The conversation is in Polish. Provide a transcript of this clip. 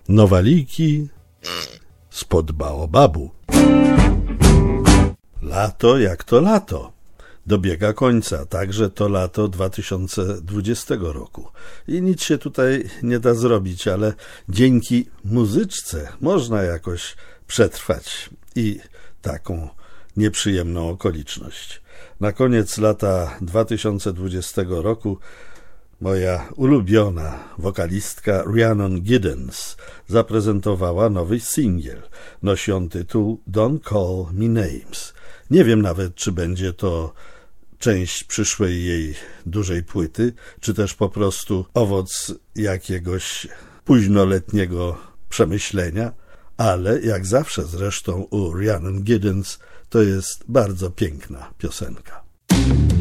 Nowaliki spod baobabu. Lato jak to lato. Dobiega końca, także to lato 2020 roku. I nic się tutaj nie da zrobić, ale dzięki muzyczce można jakoś przetrwać i taką nieprzyjemną okoliczność. Na koniec lata 2020 roku moja ulubiona wokalistka Rhiannon Giddens zaprezentowała nowy singiel. Nosi on tytuł Don't Call Me Names. Nie wiem nawet, czy będzie to część przyszłej jej dużej płyty, czy też po prostu owoc jakiegoś późnoletniego przemyślenia, ale jak zawsze zresztą u Rhiannon Giddens to jest bardzo piękna piosenka.